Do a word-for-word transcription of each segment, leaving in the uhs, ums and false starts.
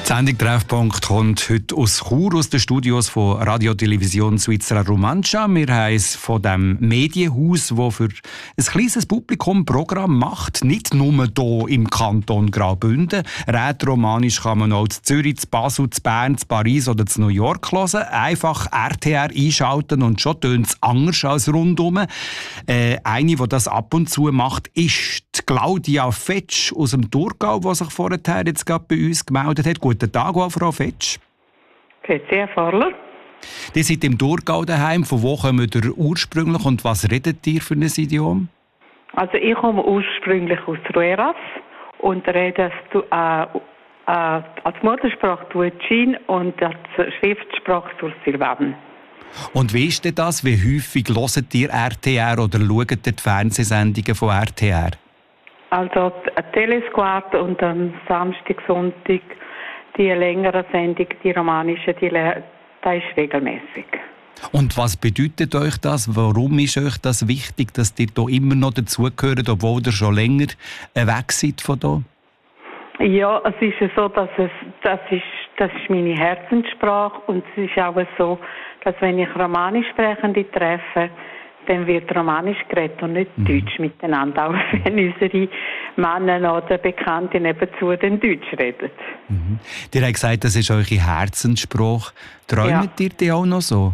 Die Sendung «Treffpunkt» kommt heute aus Chur, aus den Studios von Radio Television Svizzera Romancia. Wir haben es von dem Medienhaus, das für ein kleines Publikum Programm macht. Nicht nur hier im Kanton Graubünden. Rätoromanisch kann man auch in Zürich, in Basel, in Bern, in Paris oder in New York hören. Einfach R T R einschalten und schon tönt es anders als rundum. Äh, eine, die das ab und zu macht, ist die Claudia Fetsch aus dem Thurgau, die sich vorher jetzt gerade bei uns gemeldet hat. Guten Tag, Frau Fetsch. Grüezi, Herr Farler. Ihr seid im Thurgau daheim. Von wo kommt ihr ursprünglich und was redet ihr für ein Idiom? Also ich komme ursprünglich aus Rueras und rede äh, äh, als Muttersprache Tuatschin und als Schriftsprache Sursilvan. Und wie ist denn das? Wie häufig hört ihr R T R oder schaut ihr die Fernsehsendungen von R T R? Also Telesquad und am Samstag, Sonntag die längere Sendung, die romanische, die, das ist regelmäßig. Und was bedeutet euch das? Warum ist euch das wichtig, dass ihr hier immer noch dazugehört, obwohl ihr schon länger weg seid von hier? Ja, es ist so, dass es, das ist, das ist meine Herzenssprache und es ist auch so, dass wenn ich Romanischsprechende treffe, dann wird Romanisch geredet und nicht mhm. Deutsch miteinander, auch wenn unsere Männer oder Bekannte nebenzu dann Deutsch reden. Mhm. Ihr habt gesagt, das ist eure Herzenssprache. Träumt ja. ihr die auch noch so?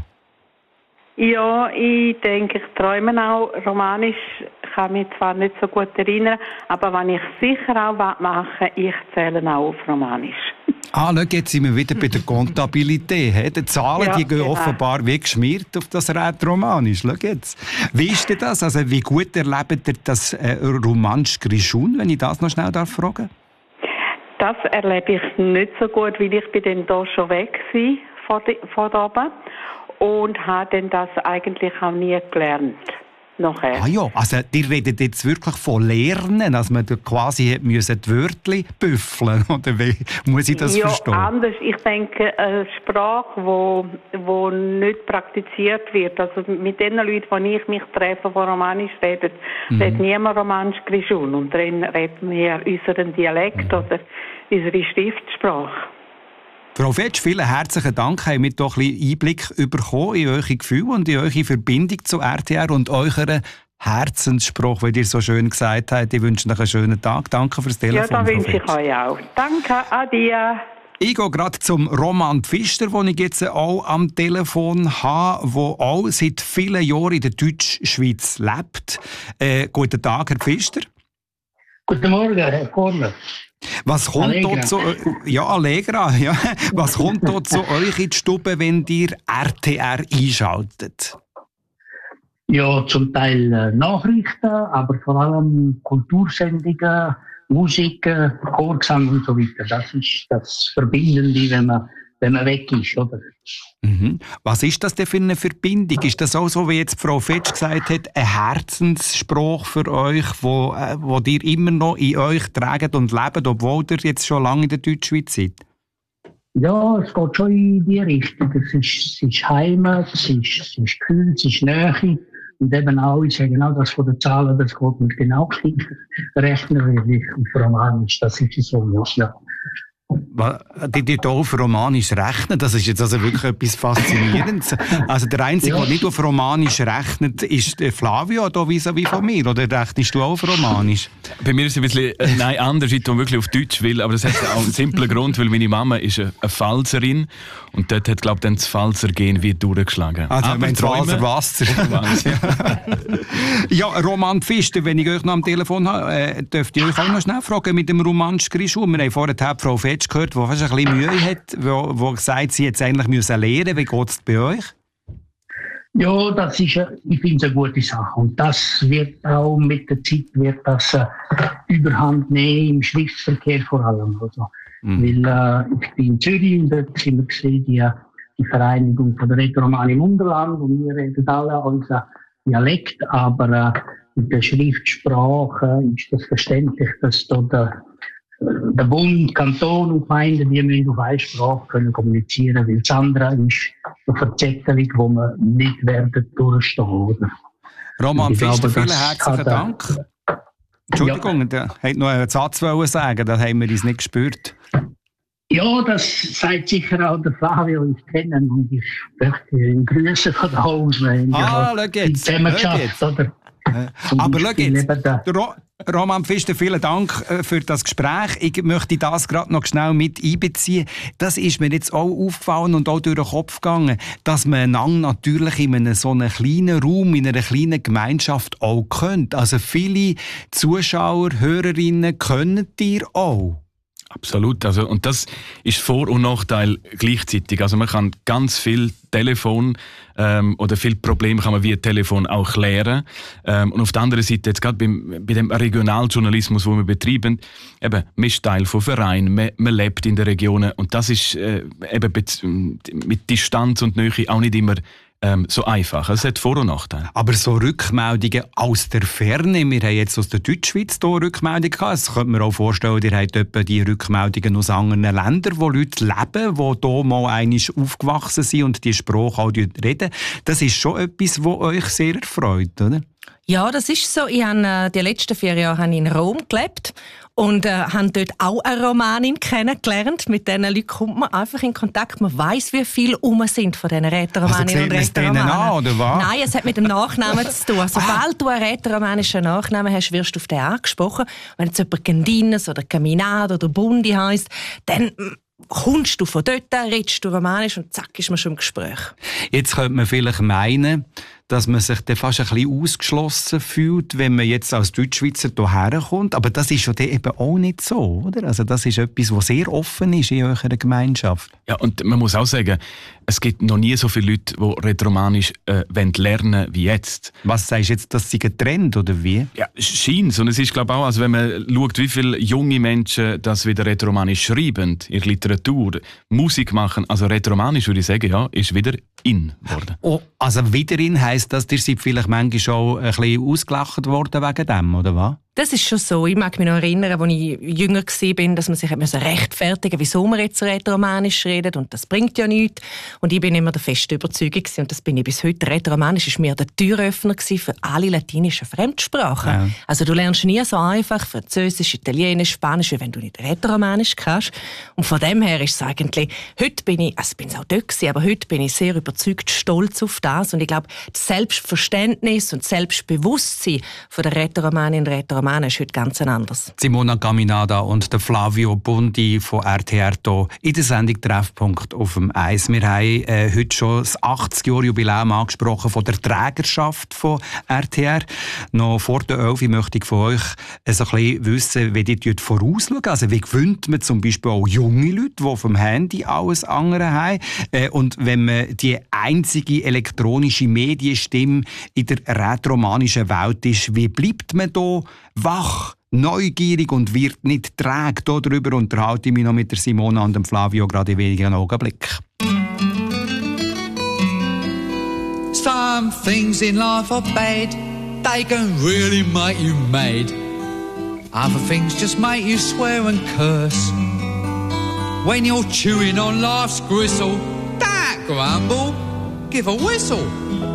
Ja, ich denke, ich träume auch Romanisch. Ich kann mich zwar nicht so gut erinnern, aber wenn ich sicher auch mache, ich zähle auch auf Romanisch. Ah, schau, jetzt sind wir wieder bei der Kontabilität. Die Zahlen ja, die gehen genau. offenbar wie geschmiert auf das Rätoromanisch. Schau jetzt. Wie ist denn das? Also, wie gut erlebt ihr das äh, Romansch Grischun, wenn ich das noch schnell darf fragen? Das erlebe ich nicht so gut, weil ich bin dann da schon weg war von, die, von da oben und habe dann das eigentlich auch nie gelernt. Nachher. Ah ja, also ihr redet jetzt wirklich von Lernen, dass man quasi die Wörter büffeln oder wie muss ich das ja, verstehen? Ja, anders. Ich denke, eine Sprache, die wo, wo nicht praktiziert wird, also mit den Leuten, die ich mich treffe, die Romanisch reden, mhm. redet niemand Romanisch Grischun und dann reden wir unseren Dialekt mhm. oder unsere Schriftsprache. Frau Fetsch, vielen herzlichen Dank. Haben wir doch ein bisschen Einblick bekommen in eure Gefühle und in eure Verbindung zu R T R und euren Herzensspruch, wie ihr so schön gesagt habt. Ich wünsche euch einen schönen Tag. Danke fürs Telefon. Ja, da wünsche ich euch auch. Danke, adieu. Ich gehe gerade zum Roman Pfister, den ich jetzt auch am Telefon habe, der auch seit vielen Jahren in der Deutschschweiz lebt. Äh, guten Tag, Herr Pfister. Guten Morgen, Herr Korner. Was kommt Allegra. Dort zu, ja, Allegra, ja. Was kommt dort zu euch in die Stube, wenn ihr R T R einschaltet? Ja, zum Teil äh, Nachrichten, aber vor allem Kultursendungen, Musik, äh, Chorgesang und so weiter. Das ist das Verbindende, wenn man, wenn man weg ist, oder? Mhm. Was ist das denn für eine Verbindung? Ist das auch so, wie jetzt Frau Fetsch gesagt hat, ein Herzensspruch für euch, wo, äh, wo ihr immer noch in euch tragt und lebt, obwohl ihr jetzt schon lange in der Deutschschweiz seid? Ja, es geht schon in die Richtung. Es ist, es ist Heimat, es ist, es ist Gefühl, es ist Nähe. Und eben auch, ich sage genau das von den Zahlen, das geht mit genau gleich rechnen, wie ich auf Romanisch. Das ist so, ja. Die, die hier auf Romanisch rechnen, das ist jetzt also wirklich etwas Faszinierendes. Also der Einzige, ja. der nicht auf Romanisch rechnet, ist Flavio, da vis-à-vis von mir. Oder rechnest du auch auf Romanisch? Bei mir ist es ein bisschen, äh, nein, anders, ich tue wirklich auf Deutsch, weil, aber das hat auch einen simplen Grund, weil meine Mama ist eine, eine Pfalzerin und dort hat, glaube ich, dann das Pfalzer-Gen wie durchgeschlagen. Also aber wenn Pfalzer Wasser. Ja, Roman Pfister, wenn ich euch noch am Telefon habe, äh, dürft ihr euch auch noch schnell fragen mit dem Romansch Grischun. Wir haben vorhin Frau Fetsch gehört, die fast ein bisschen Mühe hat, die gesagt, sie jetzt eigentlich müssen lernen. Wie geht es bei euch? Ja, das ist, ich finde es eine gute Sache. Und das wird auch mit der Zeit wird das äh, überhand nehmen, im Schriftverkehr vor allem. Also, mhm. Weil äh, ich bin in Zürich und dort sind wir gesehen, die, die Vereinigung von der Rätoromani im Unterland und wir reden alle unseren Dialekt, aber äh, mit der Schriftsprache ist das verständlich, dass da der Der Bund, Kanton und Gemeinden, die müssen auf eine Sprache können kommunizieren, weil das andere ist eine Verzettelung, die wir nicht werden durchstehen, oder? Roman Pfister, vielen herzlichen Dank. Entschuldigung, ja. Der hat noch einen Satz sagen, da haben wir uns nicht gespürt. Ja, das sagt sicher auch der Flavio, ich kenne ihn und ich möchte ihn grüßen von da aus. Ah, schau jetzt. Zusammen geschafft, oder? Äh, aber schau jetzt, Ro- Roman Pfister, vielen Dank äh, für das Gespräch. Ich möchte das gerade noch schnell mit einbeziehen. Das ist mir jetzt auch aufgefallen und auch durch den Kopf gegangen, dass man einander natürlich in einem so einem kleinen Raum, in einer kleinen Gemeinschaft auch kennt. Also viele Zuschauer, Hörerinnen können dir auch. Absolut. Also, und das ist Vor- und Nachteil gleichzeitig. Also man kann ganz viel Telefon ähm, oder viele Probleme kann man via Telefon auch klären. Ähm, und auf der anderen Seite, jetzt gerade beim, bei dem Regionaljournalismus, den wir betreiben, eben, man ist Teil von Vereinen, man, man lebt in den Regionen und das ist äh, eben mit Distanz und Nähe auch nicht immer Ähm, so einfach. Es hat Vor- und Nachteile. Aber so Rückmeldungen aus der Ferne, wir haben jetzt aus der Deutschschweiz hier Rückmeldungen gehabt. Das könnte man auch vorstellen, ihr habt etwa die Rückmeldungen aus anderen Ländern, wo Leute leben, die hier mal einmal aufgewachsen sind und die Sprache auch reden. Das ist schon etwas, was euch sehr erfreut, oder? Ja, das ist so. Ich habe, die letzten vier Jahre habe ich in Rom gelebt und äh, habe dort auch eine Romanin kennengelernt. Mit diesen Leuten kommt man einfach in Kontakt. Man weiss, wie viele um sind von diesen Rätoromaninnen also und Rätoromanen. An, oder was? Nein, es hat mit dem Nachnamen zu tun. Sobald du einen rätoromanischen Nachnamen hast, wirst du auf den angesprochen. Wenn jetzt jemand Gendines oder Caminado oder Bundi heisst, dann kommst du von dort, redest du romanisch und zack, ist man schon im Gespräch. Jetzt könnte man vielleicht meinen, dass man sich dann fast ein bisschen ausgeschlossen fühlt, wenn man jetzt als Deutschschweizer hierher kommt. Aber das ist ja dann eben auch nicht so, oder? Also das ist etwas, was sehr offen ist in eurer Gemeinschaft. Ja, und man muss auch sagen, es gibt noch nie so viele Leute, die Rätoromanisch äh, lernen wollen wie jetzt. Was sagst du jetzt, das sei ein Trend, oder wie? Ja, scheint. Und es ist, glaube ich, auch, also wenn man schaut, wie viele junge Menschen das wieder Rätoromanisch schreiben, in der Literatur, Musik machen, also Rätoromanisch, würde ich sagen, ja, ist wieder in worden. Oh, also wieder in heisst das, ihr seid vielleicht manchmal schon ein bisschen ausgelacht worden wegen dem, oder was? Das ist schon so. Ich mag mich noch erinnern, als ich jünger war, dass man sich rechtfertigen musste, wieso man jetzt Rätoromanisch redet. Und das bringt ja nichts. Und ich bin immer der festen Überzeugung, und das bin ich bis heute, Rätoromanisch war mir der Türöffner für alle latinischen Fremdsprachen. Ja. Also du lernst nie so einfach Französisch, Italienisch, Spanisch, wie wenn du nicht Rätoromanisch kannst. Und von dem her ist es eigentlich, heute bin ich, also ich bin auch dort gewesen, aber heute bin ich sehr überzeugt, stolz auf das. Und ich glaube, das Selbstverständnis und das Selbstbewusstsein von der Rätoromaninnen und Rätoromanen ist heute ganz anders. Simona Caminada und der Flavio Bundi von R T R hier in der Sendung «Treffpunkt auf dem Eis». Wir haben äh, heute schon das achtzig-Jahr-Jubiläum angesprochen von der Trägerschaft von R T R. Noch vor der elf möchte ich von euch äh, so ein bisschen wissen, wie ihr vorausschauen. Also wie gewöhnt man zum Beispiel auch junge Leute, die auf dem Handy alles andere haben. Äh, und wenn man die einzige elektronische Medienstimme in der rätoromanischen Welt ist, wie bleibt man da wach, neugierig und wird nicht träge? Darüber unterhalte ich mich noch mit der Simona und dem Flavio gerade in wenigen Augenblicken. Some things in life are bad, they can really make you mad. Other things just make you swear and curse. When you're chewing on life's gristle, don't grumble, give a whistle.